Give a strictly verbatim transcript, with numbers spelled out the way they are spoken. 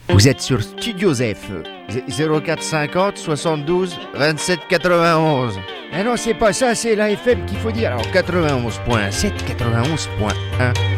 Vous êtes sur Studio F, zéro quatre cinquante soixante-douze vingt-sept quatre-vingt-onze. Ah non, c'est pas ça, c'est la F M qu'il faut dire. Alors quatre-vingt-onze point sept, quatre-vingt-onze point un.